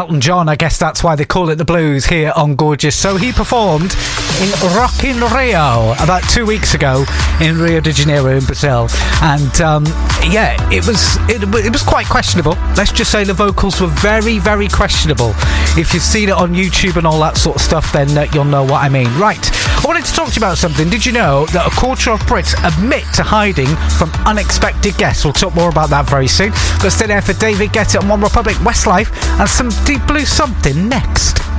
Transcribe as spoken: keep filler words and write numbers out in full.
Elton John. I guess that's why they call it the blues here on Gorgeous. So he performed in Rock in Rio about two weeks ago in Rio de Janeiro in Brazil, and um, yeah, it was it, it was quite questionable. Let's just say the vocals were very, very questionable. If you've seen it on YouTube and all that sort of stuff, then uh, you'll know what I mean. Right, I wanted to talk to you about something. Did you know that a quarter of Brits admit to hiding from unexpected guests? We'll talk more about that very soon. But stay there for David Guetta and One Republic, Westlife, and some Deep Blue Something next.